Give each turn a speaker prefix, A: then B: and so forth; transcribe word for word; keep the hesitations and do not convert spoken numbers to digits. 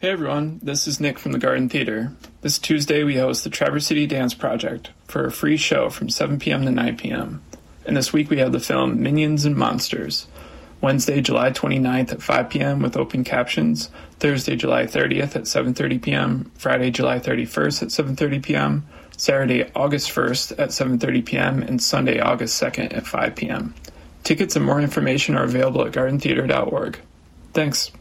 A: Hey everyone, this is Nick from the Garden Theater. This Tuesday we host the Traverse City Dance Project for a free show from seven p.m. to nine p.m. And this week we have the film Minions and Monsters. Wednesday, July twenty-ninth at five p.m. with open captions, Thursday, July thirtieth at seven thirty p.m., Friday, July thirty-first at seven thirty p.m., Saturday, August first at seven thirty p.m., and Sunday, August second at five p.m. Tickets and more information are available at garden theater dot org. Thanks.